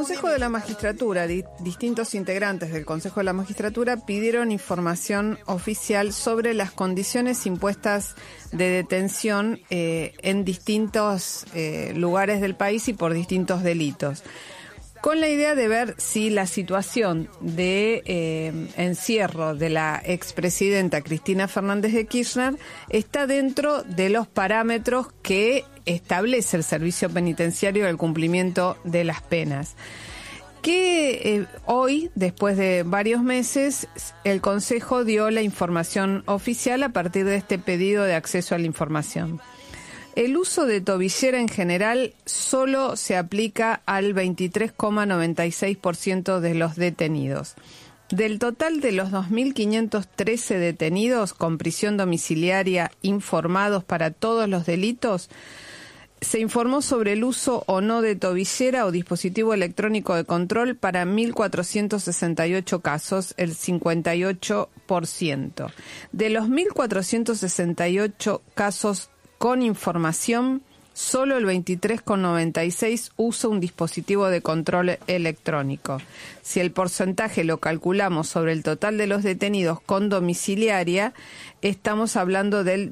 Consejo de la Magistratura, distintos integrantes del Consejo de la Magistratura pidieron información oficial sobre las condiciones impuestas de detención en distintos lugares del país y por distintos delitos, con la idea de ver si la situación de encierro de la expresidenta Cristina Fernández de Kirchner está dentro de los parámetros que establece el servicio penitenciario del cumplimiento de las penas. Que hoy, después de varios meses, el Consejo dio la información oficial a partir de este pedido de acceso a la información. El uso de tobillera en general solo se aplica al 23,96% de los detenidos. Del total de los 2.513 detenidos con prisión domiciliaria informados para todos los delitos, se informó sobre el uso o no de tobillera o dispositivo electrónico de control para 1.468 casos, el 58%. De los 1.468 casos con información, solo el 23,96% usa un dispositivo de control electrónico. Si el porcentaje lo calculamos sobre el total de los detenidos con domiciliaria, estamos hablando del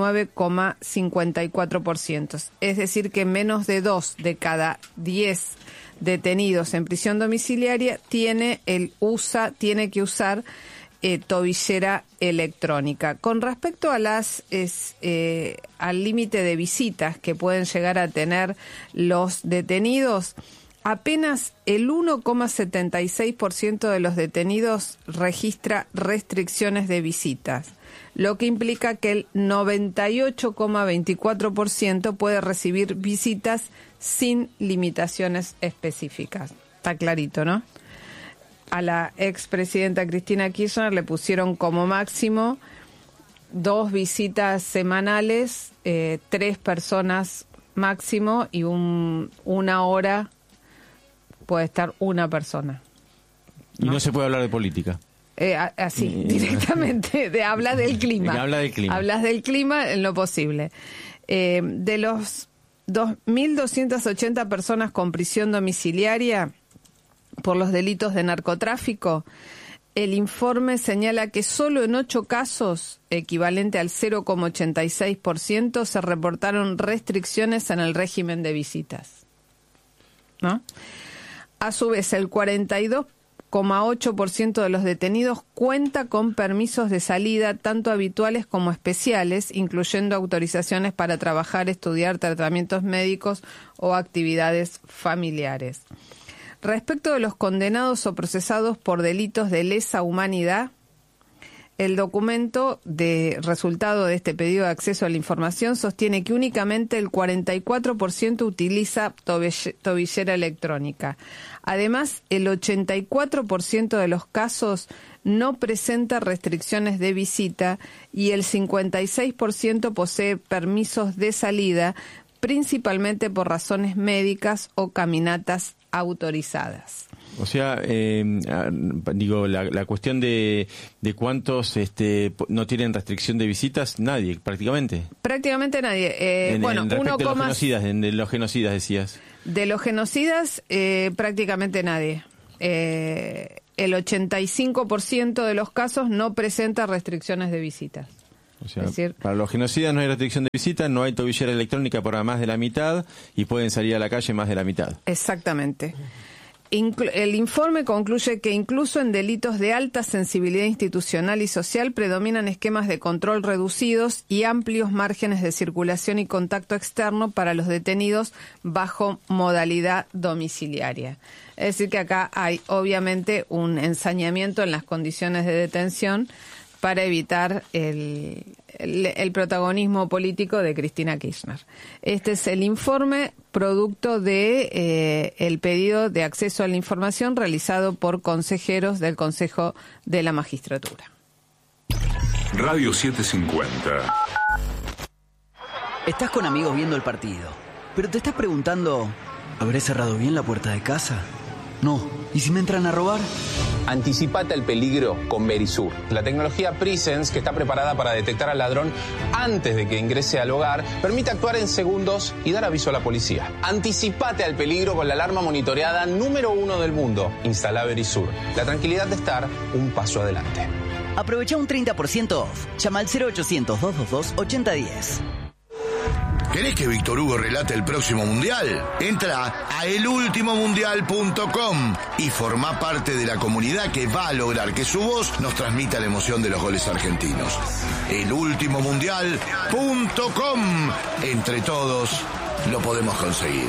19,54%. Es decir, que menos de 2 de cada 10 detenidos en prisión domiciliaria tiene que usar tobillera electrónica. Con respecto a al límite de visitas que pueden llegar a tener los detenidos, apenas el 1,76% de los detenidos registra restricciones de visitas, lo que implica que el 98,24% puede recibir visitas sin limitaciones específicas. Está clarito, ¿no? A la expresidenta Cristina Kirchner le pusieron como máximo 2 visitas semanales, 3 personas máximo, y una hora puede estar una persona, ¿no? Y no se puede hablar de política. Así, directamente, hablas del clima. Hablas del clima en lo posible. De los 2.280 personas con prisión domiciliaria por los delitos de narcotráfico, el informe señala que solo en 8 casos, equivalente al 0,86%, se reportaron restricciones en el régimen de visitas, ¿no? A su vez, el 42,8% de los detenidos cuenta con permisos de salida, tanto habituales como especiales, incluyendo autorizaciones para trabajar, estudiar, tratamientos médicos o actividades familiares. Respecto de los condenados o procesados por delitos de lesa humanidad, el documento de resultado de este pedido de acceso a la información sostiene que únicamente el 44% utiliza tobillera electrónica. Además, el 84% de los casos no presenta restricciones de visita y el 56% posee permisos de salida, principalmente por razones médicas o caminatas autorizadas. O sea, la cuestión de cuántos no tienen restricción de visitas, nadie, prácticamente. Prácticamente nadie. Respecto de los genocidas, de los genocidas decías. De los genocidas, prácticamente nadie. El 85% de los casos no presenta restricciones de visitas. O sea, para los genocidas no hay restricción de visita, no hay tobillera electrónica para más de la mitad y pueden salir a la calle más de la mitad. Exactamente. El informe concluye que incluso en delitos de alta sensibilidad institucional y social predominan esquemas de control reducidos y amplios márgenes de circulación y contacto externo para los detenidos bajo modalidad domiciliaria. Es decir, que acá hay obviamente un ensañamiento en las condiciones de detención para evitar el protagonismo político de Cristina Kirchner. Este es el informe producto de el pedido de acceso a la información realizado por consejeros del Consejo de la Magistratura. Radio 750. Estás con amigos viendo el partido, pero te estás preguntando, ¿habré cerrado bien la puerta de casa? No. ¿Y si me entran a robar? Anticipate al peligro con Verisur, la tecnología Presence que está preparada para detectar al ladrón antes de que ingrese al hogar, permite actuar en segundos y dar aviso a la policía. Anticipate al peligro con la alarma monitoreada número 1 del mundo. Instala Verisur, la tranquilidad de estar un paso adelante. Aprovecha un 30% off. Llama al 0800-222-8010. ¿Querés que Víctor Hugo relate el próximo mundial? Entra a elultimomundial.com y formá parte de la comunidad que va a lograr que su voz nos transmita la emoción de los goles argentinos. elultimomundial.com. Entre todos lo podemos conseguir.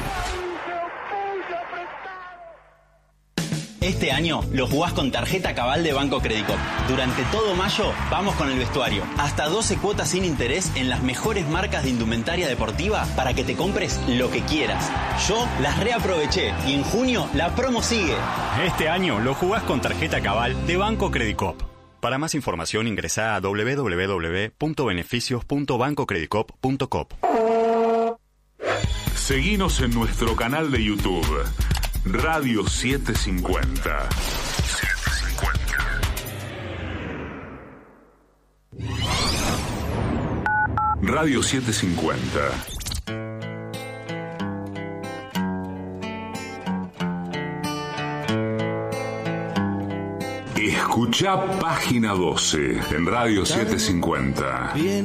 Este año lo jugás con tarjeta Cabal de Banco Credicop. Durante todo mayo vamos con el vestuario. Hasta 12 cuotas sin interés en las mejores marcas de indumentaria deportiva para que te compres lo que quieras. Yo las reaproveché y en junio la promo sigue. Este año lo jugás con tarjeta Cabal de Banco Credicop. Para más información ingresá a www.beneficios.bancocredicop.com. Seguinos en nuestro canal de YouTube. Radio 750. Radio 750. Escucha página 12 en Radio 750.